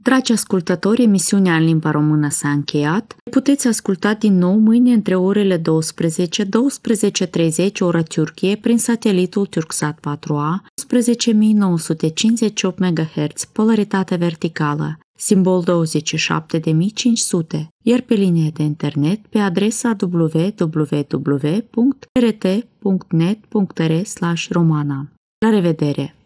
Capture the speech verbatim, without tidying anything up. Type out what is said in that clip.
Dragi ascultători, emisiunea în limba română s-a încheiat. Puteți asculta din nou mâine între orele douăsprezece - douăsprezece și treizeci ora Turcie prin satelitul Turksat patru A, unsprezece mii nouă sute cincizeci și opt megahertz, polaritate verticală, simbol douăzeci și șapte de mii cinci sute, iar pe linie de internet pe adresa w w w punct r t punct net punct r slash romana. La revedere!